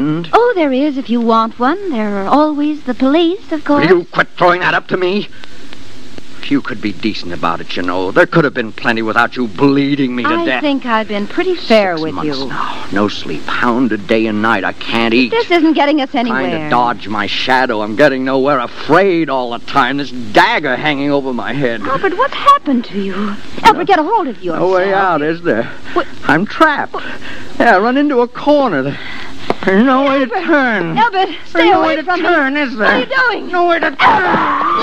friend? Oh, there is, if you want one. There are always the police, of course. Will you quit throwing that up to me? You could be decent about it, you know. There could have been plenty without you bleeding me to death. I think I've been pretty fair 6 with months you. now. No sleep. Hounded day and night. I can't eat. This isn't getting us anywhere. Trying to dodge my shadow. I'm getting nowhere. Afraid all the time. This dagger hanging over my head. Albert, what's happened to you? Albert, get a hold of yourself. No way out, is there? What? I'm trapped. Yeah, run into a corner. There's no way to turn. Albert, stay There's no away way from to turn, is there? What are you doing? No way to turn.